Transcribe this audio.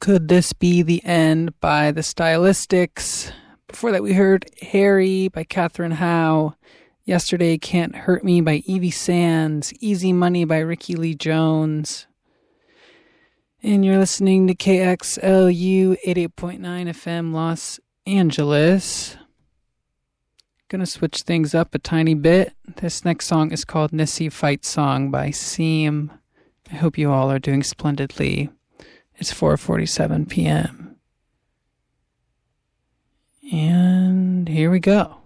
Could This Be the End by The Stylistics. Before that, we heard Harry by Catherine Howe. Yesterday Can't Hurt Me by Evie Sands. Easy Money by Ricky Lee Jones. And you're listening to KXLU 88.9 FM Los Angeles. Gonna switch things up a tiny bit. This next song is called Nissy Fight Song by Seam. I hope you all are doing splendidly. It's 4:47 p.m. And here we go.